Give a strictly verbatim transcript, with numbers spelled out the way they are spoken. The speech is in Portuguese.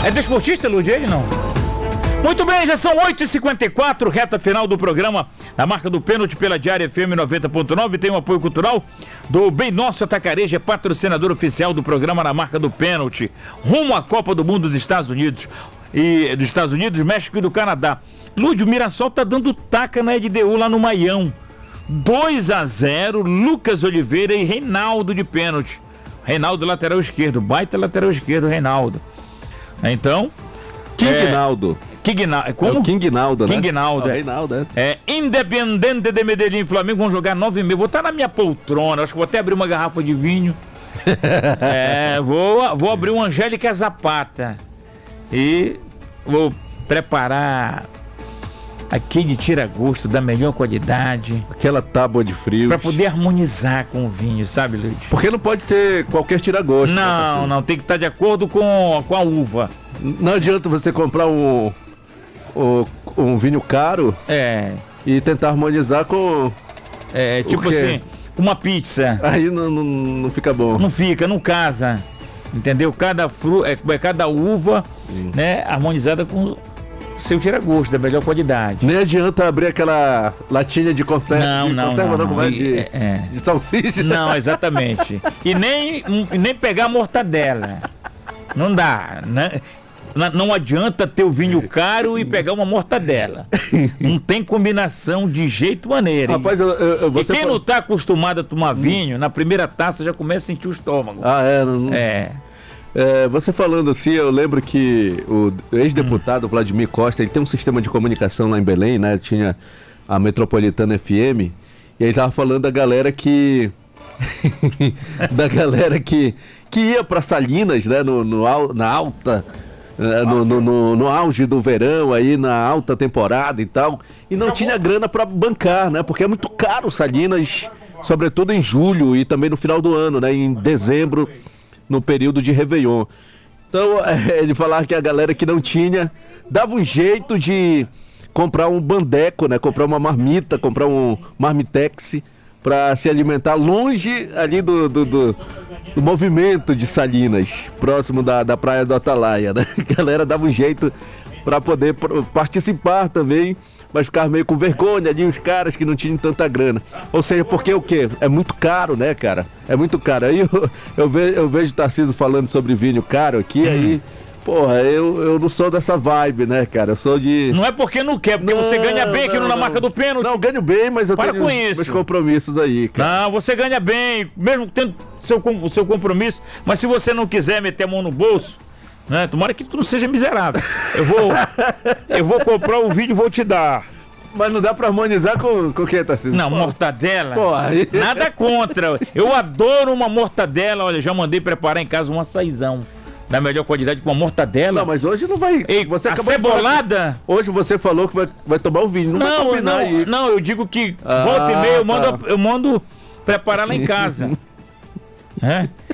É desportista, Lud, ele não? Muito bem, já são oito e cinquenta e quatro, reta final do programa A Marca do Pênalti pela Diária F M noventa ponto nove. Tem o apoio cultural do Bem Nosso Atacarejo, é patrocinador oficial do programa Na Marca do Pênalti, rumo à Copa do Mundo dos Estados Unidos e dos Estados Unidos, México e do Canadá. Lúdio, o Mirassol tá dando taca na L D U lá no Maião. dois a zero, Lucas Oliveira e Reinaldo de pênalti. Reinaldo lateral esquerdo, baita lateral esquerdo, Reinaldo. Então, Kingnaldo. É... Kingnaldo, como? É o Kingnaldo, né? Kingnaldo, é. é. Reinaldo, é. É, Independente de Medellín e Flamengo vão jogar nove e meia. Vou estar na minha poltrona, acho que vou até abrir uma garrafa de vinho. é, vou, vou abrir uma Angélica Zapata. E vou preparar aquele tira-gosto da melhor qualidade. Aquela tábua de frios. Pra poder harmonizar com o vinho, sabe, Lúcio? Porque não pode ser qualquer tira-gosto. Não, né, não, tem que estar de acordo com, com a uva. Não adianta você comprar um, um, um vinho caro É. e tentar harmonizar com... É, tipo assim, uma pizza. Aí não, não, não fica bom. Não fica, não casa. Entendeu? Cada, fru, é, cada uva, hum. né, harmonizada com seu tira-gosto, da melhor qualidade. Nem adianta abrir aquela latinha de conserva. Não, de não, conserva, não, não, não. É de, é, é. de salsicha. Não, exatamente. E nem, nem pegar a mortadela. Não dá, né? Não adianta ter o vinho caro e pegar uma mortadela. Não tem combinação de jeito maneira. Rapaz, eu, eu, você e quem fala... não está acostumado a tomar vinho, na primeira taça já começa a sentir o estômago. Ah, é? Não... É. É, você falando assim, eu lembro que o ex-deputado hum. Vladimir Costa, ele tem um sistema de comunicação lá em Belém, né? Tinha a Metropolitana F M, e ele tava falando da galera que... da galera que, que ia para Salinas, né? No, no, na alta... No, no, no, no auge do verão, aí na alta temporada e tal, e não tinha grana para bancar, né? Porque é muito caro Salinas, sobretudo em julho e também no final do ano, né? Em dezembro, no período de Réveillon. Então, é, ele falava que a galera que não tinha dava um jeito de comprar um bandeco, né? Comprar uma marmita, comprar um marmitex para se alimentar longe ali do, do, do, do movimento de Salinas, próximo da, da praia do Atalaia, né? A galera dava um jeito para poder participar também, mas ficava meio com vergonha ali, os caras que não tinham tanta grana. Ou seja, porque o quê? É muito caro, né, cara? É muito caro. Aí eu, eu, ve, eu vejo o Tarcísio falando sobre vinho caro aqui, hum. aí... Porra, eu, eu não sou dessa vibe, né, cara? Eu sou de... Não é porque não quer, porque não, você ganha bem aqui no Na Marca do Pênalti. Não, ganho bem, mas eu Para tenho com isso. meus compromissos aí, cara. Não, você ganha bem, mesmo tendo seu, o seu compromisso, mas se você não quiser meter a mão no bolso, né, tomara que tu não seja miserável. Eu vou, eu vou comprar o vídeo e vou te dar. Mas não dá pra harmonizar com, com o que, Tarcísio? Não, mortadela, Porra. Nada contra. Eu adoro uma mortadela, olha, já mandei preparar em casa um açaizão da melhor qualidade com uma mortadela. Não, mas hoje não vai... Ei, você a cebolada... Que... Hoje você falou que vai, vai tomar o vinho, não, não vai combinar não, aí. Não, eu digo que ah, volta e meia eu mando, tá. eu mando preparar lá em casa. É?